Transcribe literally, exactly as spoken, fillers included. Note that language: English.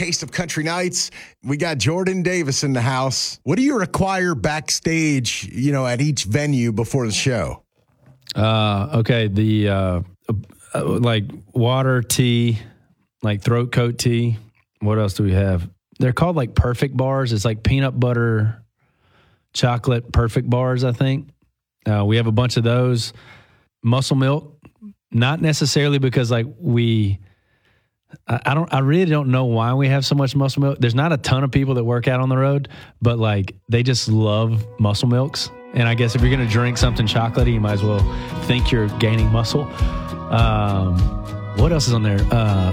Taste of Country Nights. We got Jordan Davis in the house. What do you require backstage, you know, at each venue before the show? Uh, okay, the uh, uh, like water, tea, like throat coat tea. What else do we have? They're called like perfect bars. It's like peanut butter, chocolate perfect bars, I think. Uh, we have a bunch of those. Muscle milk, not necessarily because like we... I don't. I really don't know why we have so much muscle milk. There's not a ton of people that work out on the road, but like they just love muscle milks. And I guess if you're going to drink something chocolatey, you might as well think you're gaining muscle. Um, what else is on there? Uh,